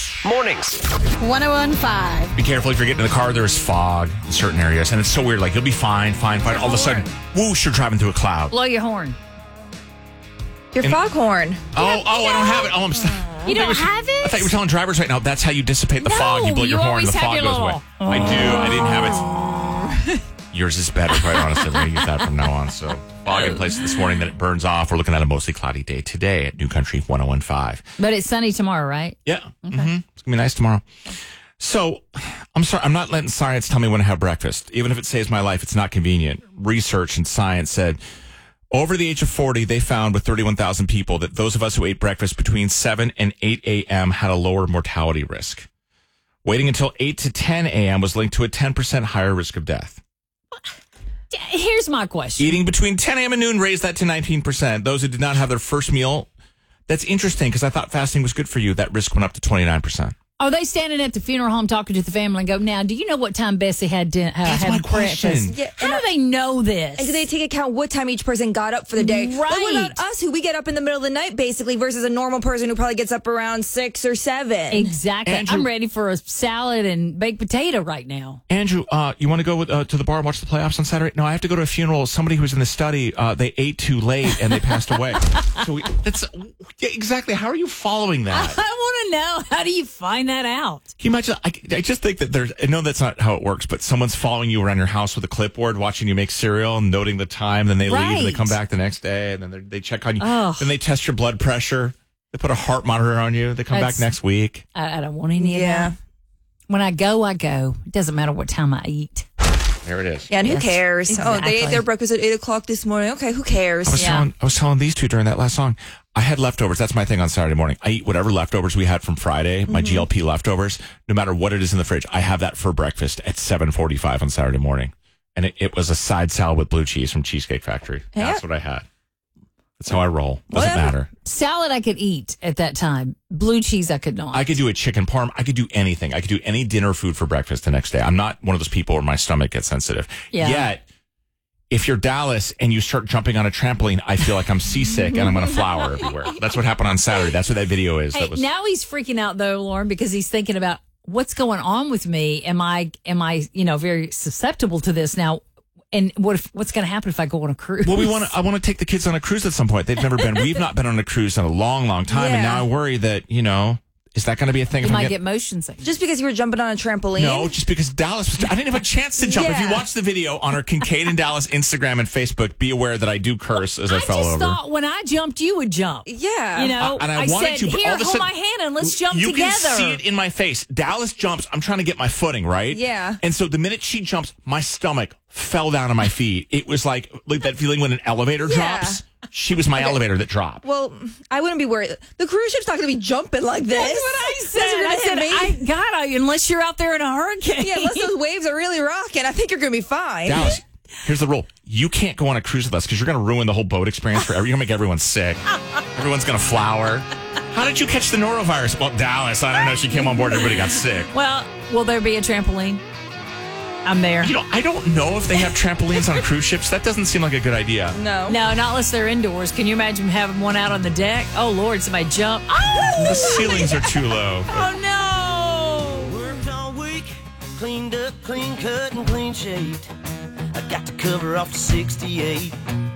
Kiss Mornings. 1015. Be careful if you're getting in the car. There's fog in certain areas, and it's so weird. Like, you'll be fine. All of a sudden, whoosh, you're driving through a cloud. Blow your horn. Your foghorn. I don't have it. You don't have it? I thought you were telling drivers right now, that's how you dissipate the fog. You blow your horn, the fog goes away. I do. I didn't have it. Yours is better, quite honestly. We're going to use that from now on. So, fog in place this morning, then it burns off. We're looking at a mostly cloudy day today at New Country 1015. But it's sunny tomorrow, right? Yeah. Okay. It's going to be nice tomorrow. So, I'm sorry. I'm not letting science tell me when to have breakfast. Even if it saves my life, it's not convenient. Research and science said over the age of 40, they found with 31,000 people that those of us who ate breakfast between 7 and 8 a.m. had a lower mortality risk. Waiting until 8 to 10 a.m. was linked to a 10% higher risk of death. Here's my question. Eating between 10 a.m. and noon raised that to 19%. Those who did not have their first meal, that's interesting because I thought fasting was good for you. That risk went up to 29%. Are they standing at the funeral home talking to the family and go, now, do you know what time Bessie had That's had my breakfast? question. Yeah, How do they know this? And do they take account what time each person got up for the day? Right. Like, what about us who we get up in the middle of the night basically versus a normal person who probably gets up around 6 or 7? Exactly. Andrew- I'm ready for a salad and baked potato right now. Andrew, you want to go to the bar and watch the playoffs on Saturday? No, I have to go to a funeral. Somebody who was in the study, they ate too late and they passed away. Exactly. How are you following that? I want to know, how do you find that out? Can you imagine? I just think that I know that's not how it works, but someone's following you around your house with a clipboard, watching you make cereal and noting the time. Then they leave and they Right. come back the next day and then they check on you. Ugh. Then they test your blood pressure. They put a heart monitor on you. They come back That's- next week. I don't want any of Yeah. that. When I go, I go. It doesn't matter what time I eat. There it is. Yeah, and who Yes, cares? Oh, they exactly. ate their breakfast at 8 o'clock this morning. Okay, who cares? I was telling these two during that last song. I had leftovers. That's my thing on Saturday morning. I eat whatever leftovers we had from Friday, my GLP leftovers, no matter what it is in the fridge. I have that for breakfast at 7:45 on Saturday morning. And it was a side salad with blue cheese from Cheesecake Factory. That's what I had. That's how I roll. Doesn't matter. Salad I could eat at that time. Blue cheese I could not. I could do a chicken parm. I could do anything. I could do any dinner food for breakfast the next day. I'm not one of those people where my stomach gets sensitive. Yeah. Yet, if you're Dallas and you start jumping on a trampoline, I feel like I'm seasick and I'm going to flower everywhere. That's what happened on Saturday. That's what that video is. Hey, now he's freaking out though, Lauren, because he's thinking about what's going on with me. Am I, very susceptible to this now? And what's going to happen if I go on a cruise? Well, I want to take the kids on a cruise at some point. They've never been. We've not been on a cruise in a long, long time, and Yeah. now I worry that is that going to be a thing? You if I'm might getting- get motion sickness. Just because you were jumping on a trampoline? No, just because Dallas. I didn't have a chance to jump. If you Yeah. watch the video on our Kincaid and Dallas Instagram and Facebook, be aware that I do curse as I fell just over. thought when I jumped, you would jump. Yeah. And I wanted said, to, but here, all of a hold sudden, my hand and let's jump you together. can see it in my face. Dallas jumps. I'm trying to get my footing, right? Yeah. And so the minute she jumps, my stomach fell down on my feet. It was like that feeling when an elevator drops. She was my elevator that dropped. Well, I wouldn't be worried. The cruise ship's not going to be jumping like this. That's what I said. You're gonna I said, hit me. unless you're out there in a hurricane. Yeah, unless those waves are really rocking, I think you're going to be fine. Dallas, here's the rule. You can't go on a cruise with us because you're going to ruin the whole boat experience for everyone. You're going to make everyone sick. Everyone's going to flower. How did you catch the norovirus? Well, Dallas, I don't know. She came on board. Everybody got sick. Well, will there be a trampoline? I'm there. I don't know if they have trampolines on cruise ships. That doesn't seem like a good idea. No. No, not unless they're indoors. Can you imagine having one out on the deck? Oh, Lord, somebody jump. Oh! The ceilings are too low. Oh, no. Worked all week, cleaned up, clean cut, and clean shaved. I got to cover off 68.